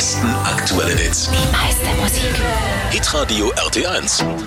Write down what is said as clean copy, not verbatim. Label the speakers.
Speaker 1: besten aktuellen Hits.
Speaker 2: Die meiste Musik.
Speaker 1: Hitradio RT1.